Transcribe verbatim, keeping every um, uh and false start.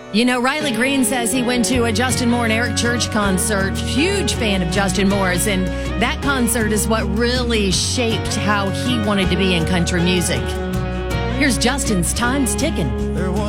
You know, Riley Green says he went to a Justin Moore and Eric Church concert. Huge fan of Justin Moore's, and that concert is what really shaped how he wanted to be in country music. Here's Justin's Time's Ticking.